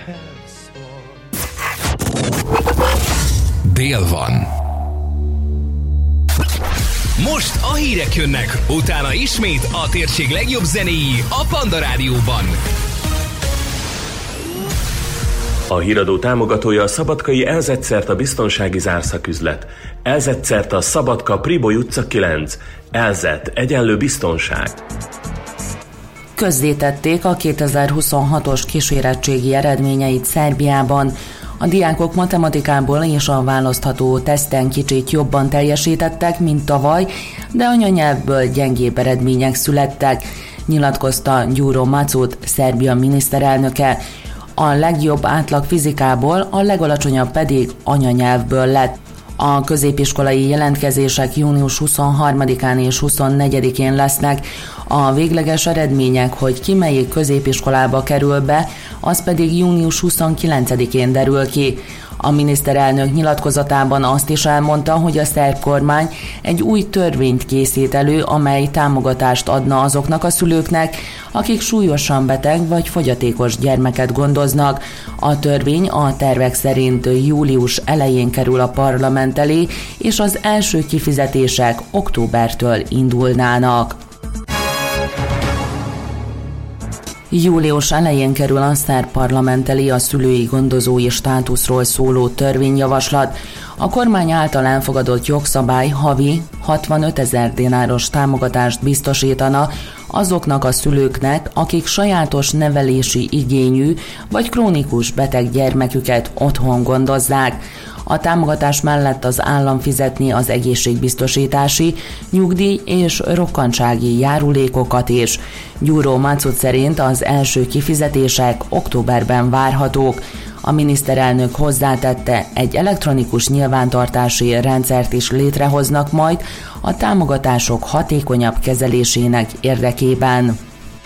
Dél van. Most a hírek jönnek, utána ismét a térség legjobb zenéi a Panda Rádióban. A híradó támogatója a szabadkai Elzetszert a biztonsági zárszaküzlet. Elzetszert a Szabadka Priboly utca 9. Elzet egyenlő biztonság. Közzétették a 2026-os kísérettségi eredményeit Szerbiában. A diákok matematikából és a választható teszten kicsit jobban teljesítettek, mint tavaly, de anyanyelvből gyengébb eredmények születtek, nyilatkozta Gyuro Macud, Szerbia miniszterelnöke. A legjobb átlag fizikából, a legalacsonyabb pedig anyanyelvből lett. A középiskolai jelentkezések június 23-án és 24-én lesznek. A végleges eredmények, hogy ki melyik középiskolába kerül be, az pedig június 29-én derül ki. A miniszterelnök nyilatkozatában azt is elmondta, hogy a szerb kormány egy új törvényt készít elő, amely támogatást adna azoknak a szülőknek, akik súlyosan beteg vagy fogyatékos gyermeket gondoznak. A törvény a tervek szerint július elején kerül a parlament elé, és az első kifizetések októbertől indulnának. Július elején kerül a szerb parlament elé a szülői gondozói státuszról szóló törvényjavaslat. A kormány által elfogadott jogszabály havi 65 000 dináros támogatást biztosítana azoknak a szülőknek, akik sajátos nevelési igényű vagy krónikus beteg gyermeküket otthon gondozzák. A támogatás mellett az állam fizetni az egészségbiztosítási, nyugdíj és rokkantsági járulékokat is. Gyuro Macud szerint az első kifizetések októberben várhatók. A miniszterelnök hozzátette, egy elektronikus nyilvántartási rendszert is létrehoznak majd a támogatások hatékonyabb kezelésének érdekében.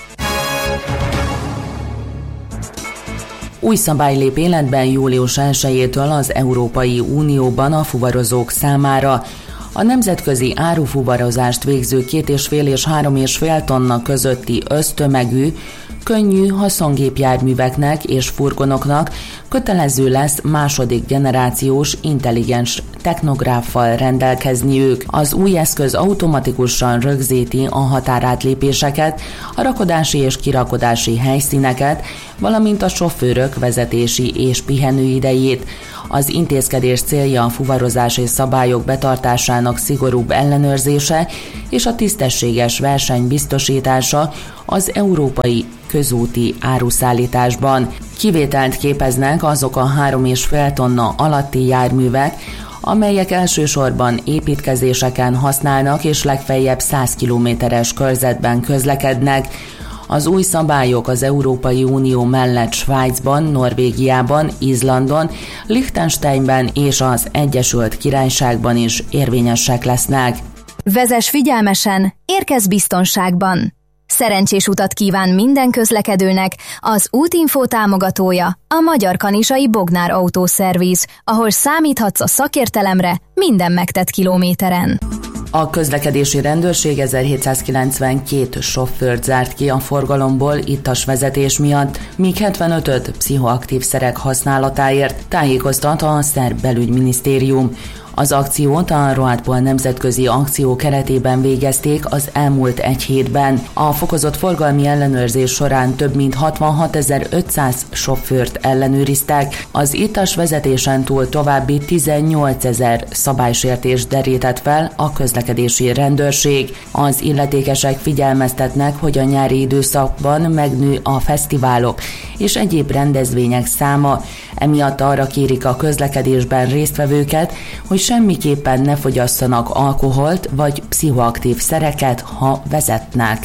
Új szabály lép életben július 1-től az Európai Unióban a fuvarozók számára. A nemzetközi árufuvarozást végző 2,5 és 3,5 tonna közötti össztömegű, könnyű haszongépjárműveknek és furgonoknak kötelező lesz második generációs intelligens technográffal rendelkezniük. Az új eszköz automatikusan rögzíti a határátlépéseket, a rakodási és kirakodási helyszíneket, valamint a sofőrök vezetési és pihenőidejét. Az intézkedés célja a fuvarozási szabályok betartásának szigorúbb ellenőrzése és a tisztességes verseny biztosítása az európai közúti áruszállításban. Kivételt képeznek azok a 3,5 tonna alatti járművek, amelyek elsősorban építkezéseken használnak és legfeljebb 100 kilométeres körzetben közlekednek. Az új szabályok az Európai Unió mellett Svájcban, Norvégiában, Izlandon, Liechtensteinben és az Egyesült Királyságban is érvényesek lesznek. Vezess figyelmesen, érkezz biztonságban! Szerencsés utat kíván minden közlekedőnek az Útinfo támogatója, a Magyar Kanizsai Bognár Autószerviz, ahol számíthatsz a szakértelemre minden megtett kilométeren. A közlekedési rendőrség 1792 sofőrt zárt ki a forgalomból ittas vezetés miatt, míg 75-öt pszichoaktív szerek használatáért, tájékoztat a szerb belügyminisztérium. Az akciót a Roadpol nemzetközi akció keretében végezték az elmúlt egy hétben. A fokozott forgalmi ellenőrzés során több mint 66.500 sofőrt ellenőriztek. Az ittas vezetésen túl további 18.000 szabálysértést derített fel a közlekedési rendőrség. Az illetékesek figyelmeztetnek, hogy a nyári időszakban megnő a fesztiválok és egyéb rendezvények száma. Emiatt arra kérik a közlekedésben résztvevőket, hogy semmiképpen ne fogyasszanak alkoholt vagy pszichoaktív szereket, ha vezetnek.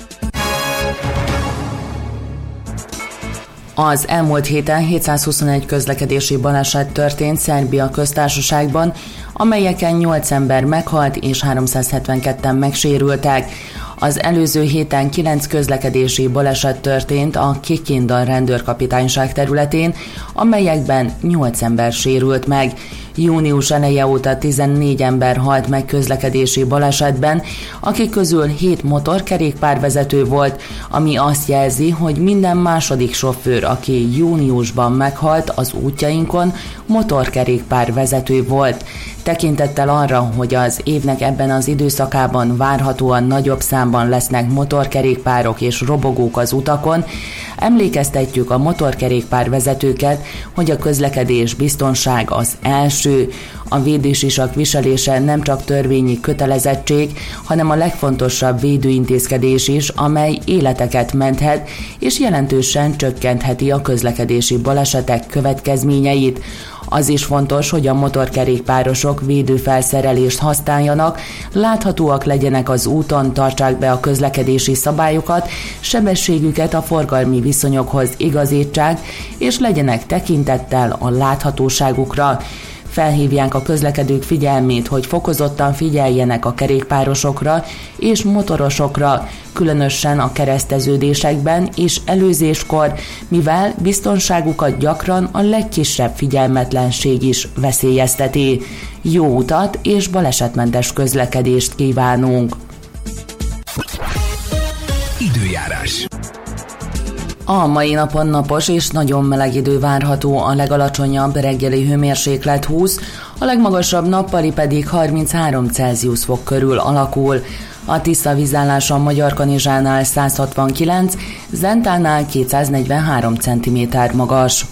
Az elmúlt héten 721 közlekedési baleset történt Szerbia köztársaságban, amelyeken 8 ember meghalt és 372-en megsérültek. Az előző héten 9 közlekedési baleset történt a Kikinda rendőrkapitányság területén, amelyekben 8 ember sérült meg. Június eleje óta 14 ember halt meg közlekedési balesetben, akik közül 7 motorkerékpárvezető volt, ami azt jelzi, hogy minden második sofőr, aki júniusban meghalt az útjainkon, motorkerékpárvezető volt. Tekintettel arra, hogy az évnek ebben az időszakában várhatóan nagyobb számban lesznek motorkerékpárok és robogók az utakon, emlékeztetjük a motorkerékpárvezetőket, hogy a közlekedés biztonság az első. A védősisak viselése nem csak törvényi kötelezettség, hanem a legfontosabb védőintézkedés is, amely életeket menthet és jelentősen csökkentheti a közlekedési balesetek következményeit. Az is fontos, hogy a motorkerékpárosok védőfelszerelést használjanak, láthatóak legyenek az úton, tartsák be a közlekedési szabályokat, sebességüket a forgalmi viszonyokhoz igazítsák, és legyenek tekintettel a láthatóságukra. Felhívják a közlekedők figyelmét, hogy fokozottan figyeljenek a kerékpárosokra és motorosokra, különösen a kereszteződésekben és előzéskor, mivel biztonságukat gyakran a legkisebb figyelmetlenség is veszélyezteti. Jó utat és balesetmentes közlekedést kívánunk! Időjárás. A mai napon napos és nagyon meleg idő várható, a legalacsonyabb reggeli hőmérséklet 20, a legmagasabb nappali pedig 33 Celsius fok körül alakul. A tiszta vízállás a Magyarkanizsánál 169, Zentánál 243 cm magas.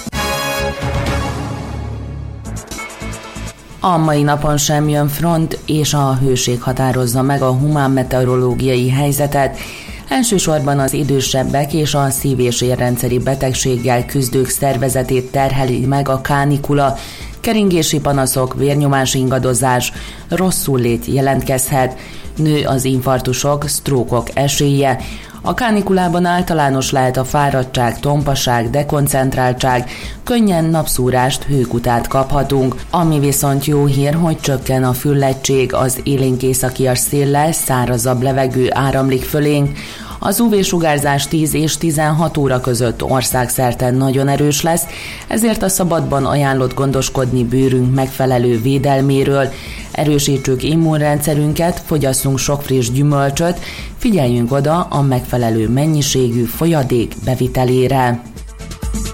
A mai napon sem jön front, és a hőség határozza meg a humán meteorológiai helyzetet. Elsősorban az idősebbek és a szív- és érrendszeri betegséggel küzdők szervezetét terheli meg a kánikula, keringési panaszok, vérnyomás ingadozás, rosszullét jelentkezhet, nő az infarktusok, sztrókok esélye. A kánikulában általános lehet a fáradtság, tompaság, dekoncentráltság, könnyen napszúrást, hőkutát kaphatunk. Ami viszont jó hír, hogy csökken a füllettség, az élénk északi széllel szárazabb levegő áramlik fölénk. Az UV-sugárzás 10 és 16 óra között országszerte nagyon erős lesz, ezért a szabadban ajánlott gondoskodni bőrünk megfelelő védelméről. Erősítsük immunrendszerünket, fogyasszunk sok friss gyümölcsöt, figyeljünk oda a megfelelő mennyiségű folyadék bevitelére.